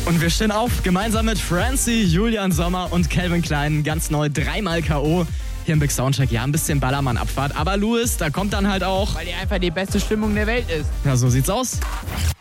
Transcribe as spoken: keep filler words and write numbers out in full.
Und wir stehen auf, gemeinsam mit Francie, Julian Sommer und Calvin Klein, ganz neu, dreimal K O hier im Big Soundcheck. Ja, ein bisschen Ballermann-Abfahrt, aber Louis, da kommt dann halt auch... Weil die einfach die beste Stimmung der Welt ist. Ja, so sieht's aus.